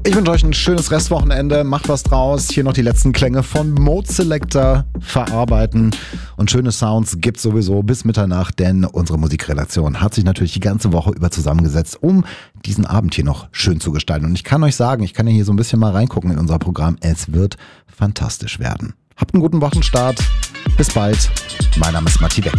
Ich wünsche euch ein schönes Restwochenende. Macht was draus. Hier noch die letzten Klänge von Mode Selector verarbeiten. Und schöne Sounds gibt es sowieso bis Mitternacht, denn unsere Musikredaktion hat sich natürlich die ganze Woche über zusammengesetzt, um diesen Abend hier noch schön zu gestalten. Und ich kann euch sagen, ich kann ja hier so ein bisschen mal reingucken in unser Programm. Es wird fantastisch werden. Habt einen guten Wochenstart. Bis bald. Mein Name ist Matti Beck.